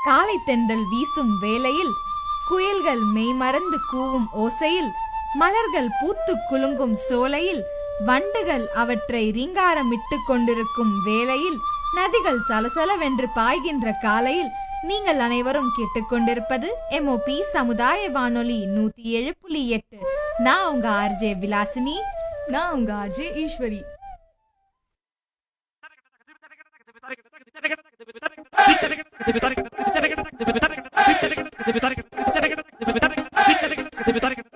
காலை தென்றல் வீசும் வேளையில், குயில்கள் மெய்மறந்து கூவும் ஓசையில், மலர்கள் பூத்து குலுங்கும் சோலையில், வண்டுகள் அவற்றை ரீங்காரமிட்டு கொண்டிருக்கும் வேளையில், நதிகள் சலசலவென்று பாய்கின்ற காலையில் நீங்கள் அனைவரும் கேட்டுக்கொண்டிருப்பது MOP சமுதாய வானொலி 107.8. நான் உங்க RJ விலாசினி. நான் உங்க RJ ஈஸ்வரி.